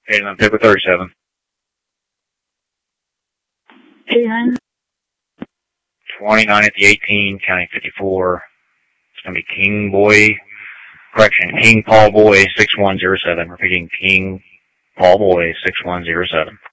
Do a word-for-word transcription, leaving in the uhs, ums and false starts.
And I'm paper thirty-seven. eighty-nine. twenty-nine at the eighteen, county fifty-four. It's going to be King Boy, correction, King Paul Boy six one zero seven. Repeating, King Paul Boy six one zero seven.